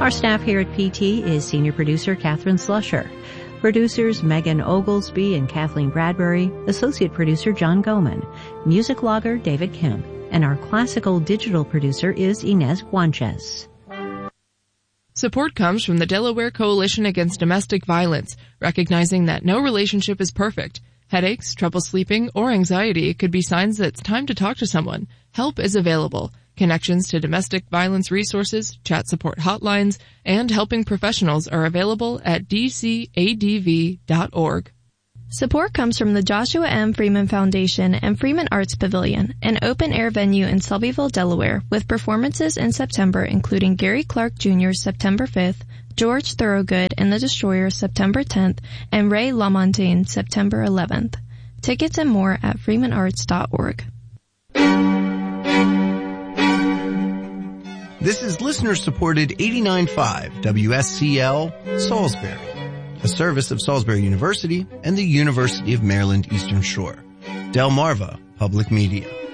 Our staff here at PT is Senior Producer Catherine Slusher, producers Megan Oglesby and Kathleen Bradbury, Associate Producer John Goman, Music Logger David Kemp, and our classical digital producer is Inez Guanches. Support comes from the Delaware Coalition Against Domestic Violence, recognizing that no relationship is perfect. Headaches, trouble sleeping, or anxiety could be signs that it's time to talk to someone. Help is available. Connections to domestic violence resources, chat support hotlines, and helping professionals are available at dcadv.org. Support comes from the Joshua M. Freeman Foundation and Freeman Arts Pavilion, an open-air venue in Selbyville, Delaware, with performances in September including Gary Clark Jr.'s September 5th, George Thorogood and the Destroyers September 10th, and Ray LaMontagne September 11th. Tickets and more at freemanarts.org. This is listener-supported 89.5 WSCL Salisbury, a service of Salisbury University and the University of Maryland Eastern Shore. Delmarva Public Media.